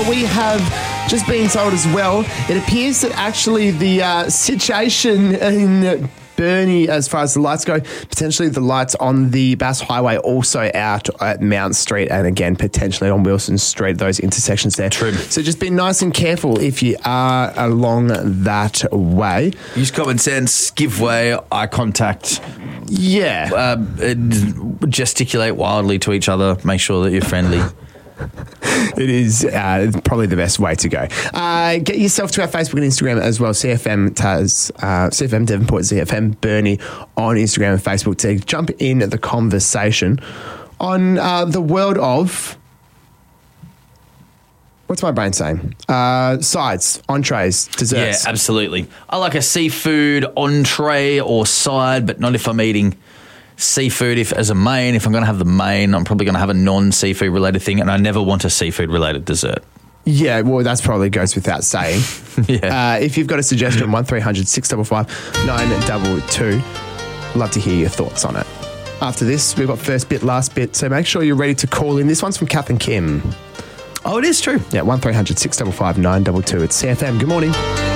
we have just been told as well, it appears that actually the situation in Burnie, as far as the lights go, potentially the lights on the Bass Highway also out at Mount Street and again potentially on Wilson Street, those intersections there. True. So just be nice and careful if you are along that way. Use common sense, give way, eye contact. Yeah. Gesticulate wildly to each other. Make sure that you're friendly. It is probably the best way to go. Get yourself to our Facebook and Instagram as well. CFM Taz, CFM Devonport, CFM Burnie on Instagram and Facebook to jump in the conversation on the world of... What's my brain saying? Sides, entrees, desserts. Yeah, absolutely. I like a seafood entree or side, but not if I'm eating seafood. If as a main, if I'm going to have the main, I'm probably going to have a non-seafood related thing, and I never want a seafood related dessert. Yeah, well, that probably goes without saying. Yeah. If you've got a suggestion, 1300 655 922. Love to hear your thoughts on it. After this, we've got first bit, last bit, so make sure you're ready to call in. This one's from Kath and Kim. Oh, it is true. Yeah, 1300 655 922. It's CFM. Good morning.